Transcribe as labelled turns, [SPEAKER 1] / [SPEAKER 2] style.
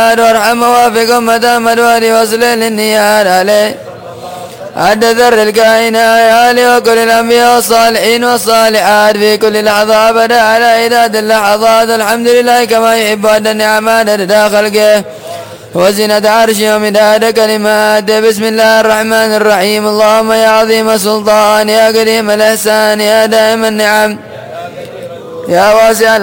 [SPEAKER 1] وارحم ووافق أمة محمد وصل للنيار عليه عد ذر الكائنات وكل الأنبياء والصالحين والصالحات في كل لحظة أبدا على عداد اللحظات. الحمد لله كما يحب أدى النعمات لدى خلقه وزنة عرشه ومداد كلماته. بسم الله الرحمن الرحيم. اللهم يا عظيم السلطان يا كريم الإحسان يا دائم النعم يا واسع